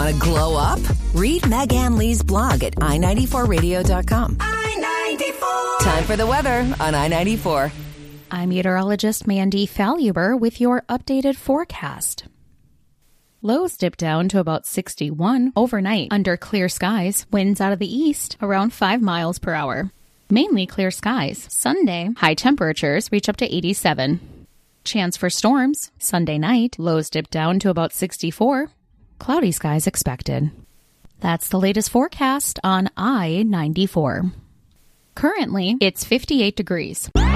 Want to glow up? Read Meg Ann Lee's blog at i94radio.com. I-94. Time for the weather on I-94. I'm meteorologist Mandy Faluber with your updated forecast. Lows dip down to about 61 overnight under clear skies. Winds out of the east around 5 miles per hour. Mainly clear skies. Sunday, high temperatures reach up to 87. Chance for storms. Sunday night, lows dip down to about 64. Cloudy skies expected. That's the latest forecast on I-94. Currently, it's 58 degrees.